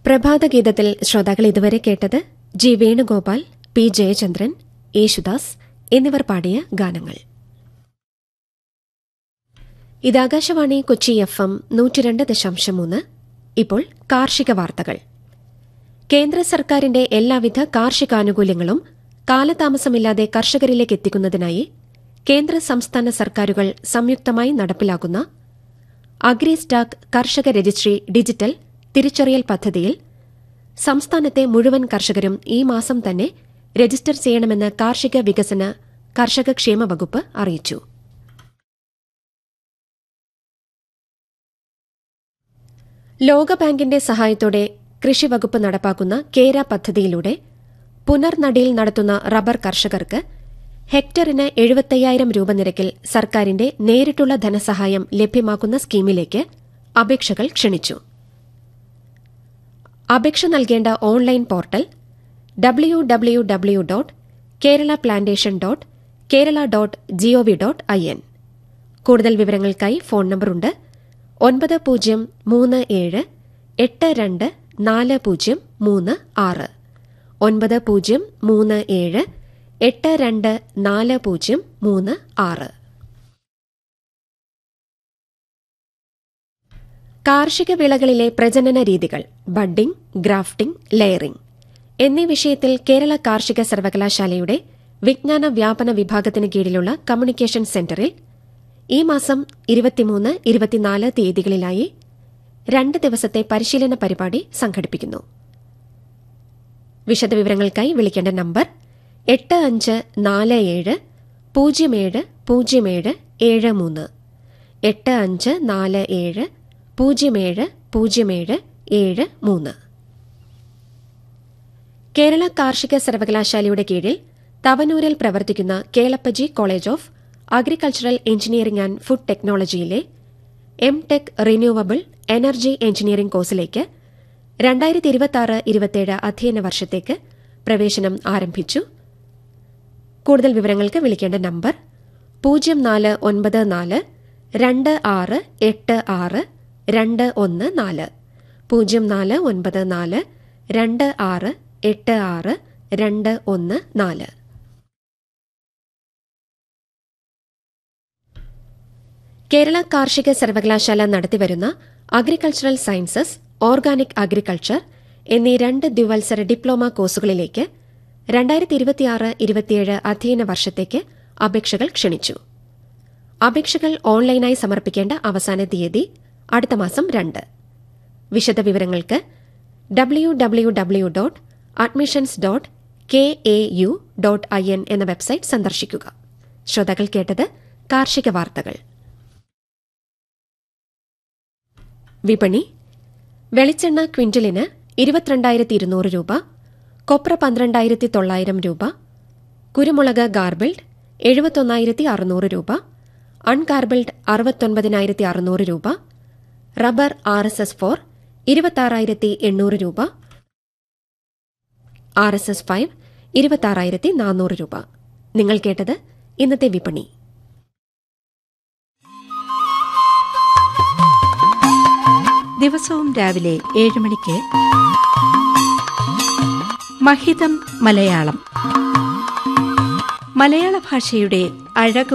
പ്രഭാതഗീതത്തിൽ ശ്രോതാക്കൾ ഇതുവരെ കേട്ടത് ജി വേണുഗോപാൽ, പി ജയചന്ദ്രൻ, യേശുദാസ് എന്നിവർ പാടിയ ഗാനങ്ങൾ. ഇത് ആകാശവാണി കൊച്ചി FM 102.3. ഇപ്പോൾ കാർഷിക വാർത്തകൾ. കേന്ദ്ര സർക്കാരിന്റെ എല്ലാവിധ കാർഷികാനുകൂല്യങ്ങളും കാലതാമസമില്ലാതെ കർഷകരിലേക്ക് എത്തിക്കുന്നതിനായി കേന്ദ്ര സംസ്ഥാന സർക്കാരുകൾ സംയുക്തമായി നടപ്പിലാക്കുന്ന അഗ്രിസ്റ്റാക്ക് കർഷക രജിസ്ട്രി ഡിജിറ്റൽ തിരിച്ചറിയൽ പദ്ധതിയിൽ സംസ്ഥാനത്തെ മുഴുവൻ കർഷകരും ഈ മാസം തന്നെ രജിസ്റ്റർ ചെയ്യണമെന്ന് കാർഷിക വികസന കർഷകക്ഷേമ വകുപ്പ് അറിയിച്ചു. ലോകബാങ്കിന്റെ സഹായത്തോടെ കൃഷിവകുപ്പ് നടപ്പാക്കുന്ന കേര പദ്ധതിയിലൂടെ പുനർനടിയിൽ നടത്തുന്ന റബ്ബർ കർഷകർക്ക് ഹെക്ടറിന് 75,000 രൂപ നിരക്കിൽ സർക്കാരിന്റെ നേരിട്ടുള്ള ധനസഹായം ലഭ്യമാക്കുന്ന സ്കീമിലേക്ക് അപേക്ഷകൾ ക്ഷണിച്ചു. അപേക്ഷ നൽകേണ്ട ഓൺലൈൻ പോർട്ടൽ www.keralaplantation.kerala.gov.in. കൂടുതൽ വിവരങ്ങൾക്കായി ഫോൺ നമ്പറുണ്ട് 9037824036 9037824036. കാർഷിക വിളകളിലെ പ്രജനന രീതികൾ, ബഡ്ഡിംഗ്, ഗ്രാഫ്റ്റിംഗ്, ലെയറിംഗ് എന്നീ വിഷയത്തിൽ കേരള കാർഷിക സർവകലാശാലയുടെ വിജ്ഞാന വ്യാപന വിഭാഗത്തിന് കീഴിലുള്ള കമ്മ്യൂണിക്കേഷൻ സെന്ററിൽ ഈ മാസം 23, 24 തീയതികളിലായി 2 ദിവസത്തെ പരിശീലന പരിപാടി സംഘടിപ്പിക്കുന്നു. വിശദവിവരങ്ങൾക്കായി വിളിക്കേണ്ട നമ്പർ 8547070773 8547070773. കേരള കാർഷിക സർവകലാശാലയുടെ കീഴിൽ തവനൂരിൽ പ്രവർത്തിക്കുന്ന Kelappaji college of agricultural engineering and food ടെക്നോളജിയിലെ MTech renewable energy engineering കോഴ്സിലേക്ക് 2026-27 അധ്യയന വർഷത്തേക്ക് പ്രവേശനം ആരംഭിച്ചു. കൂടുതൽ വിവരങ്ങൾക്ക് വിളിക്കേണ്ട നമ്പർ 0494 2686 214 0494 2686 214. കേരള കാർഷിക സർവകലാശാല നടത്തിവരുന്ന അഗ്രികൾച്ചറൽ സയൻസസ്, ഓർഗാനിക് അഗ്രികൾച്ചർ എന്നീ 2 ദ്വിവത്സര ഡിപ്ലോമ കോഴ്സുകളിലേക്ക് 2026-27 അധ്യയന വർഷത്തേക്ക് അപേക്ഷകൾ ക്ഷണിച്ചു. അപേക്ഷകൾ ഓൺലൈനായി സമർപ്പിക്കേണ്ട അവസാന തീയതി അടുത്ത മാസം 2. വിശദവിവരങ്ങൾക്ക് www.admissions.kau.in എന്ന വെബ്സൈറ്റ് സന്ദർശിക്കുക. ശ്രോതാക്കൾ കേട്ടത് കാർഷിക വാർത്തകൾ. വിപണി: വെളിച്ചെണ്ണ ക്വിന്റലിന് 22,200 രൂപ, കൊപ്ര 12,900 രൂപ, കുരുമുളക് ഗാർബിൾഡ് 71,600 രൂപ, അൺഗാർബിൾഡ് 69,600 രൂപ, റബ്ബർ RSS-4 26,800 രൂപ, RSS-5 26,400 രൂപ. നിങ്ങൾ കേട്ടത് ഇന്നത്തെ വിപണി. ദിവസവും രാവിലെ 7 മണിക്ക് മഹിതം മലയാളം. മലയാള ഭാഷയുടെ അഴകും